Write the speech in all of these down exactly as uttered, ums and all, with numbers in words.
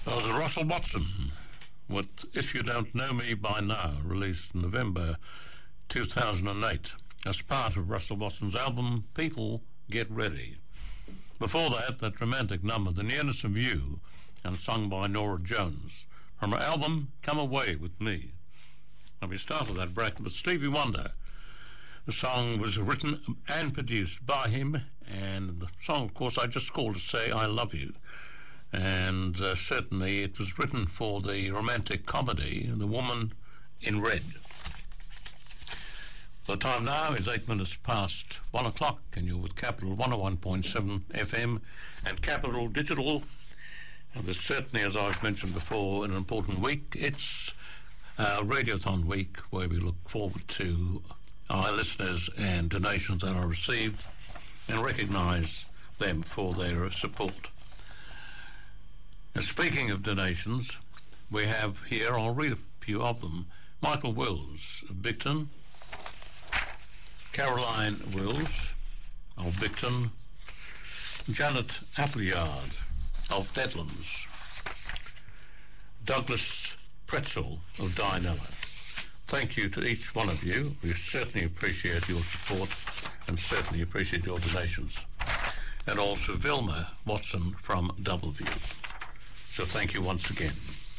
That was Russell Watson with If You Don't Know Me By Now, released in November two thousand eight as part of Russell Watson's album People Get Ready. Before that, that romantic number, The Nearness of You, and sung by Norah Jones, from her album Come Away With Me. And we started that bracket with Stevie Wonder. The song was written and produced by him, and the song, of course, I just called to say I love you. And uh, certainly it was written for the romantic comedy The Woman in Red. The time now is eight minutes past one o'clock, and you're with Capital one oh one point seven F M and Capital Digital. And there's certainly, as I've mentioned before, an important week. It's uh, Radiothon Week, where we look forward to our listeners and donations that are received and recognise them for their support. And speaking of donations, we have here, I'll read a few of them, Michael Wills of Bicton, Caroline Wills of Bicton, Janet Appleyard of Deadlands, Douglas Pretzel of Dianella. Thank you to each one of you. We certainly appreciate your support and certainly appreciate your donations. And also Vilma Watson from Doubleview. So thank you once again.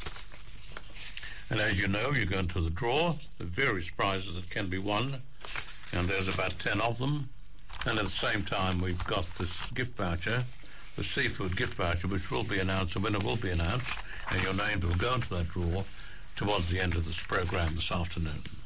And as you know, you go into the draw, the various prizes that can be won, and there's about ten of them. And at the same time, we've got this gift voucher, the seafood gift voucher, which will be announced, the winner will be announced, and your name will go into that draw towards the end of this program this afternoon.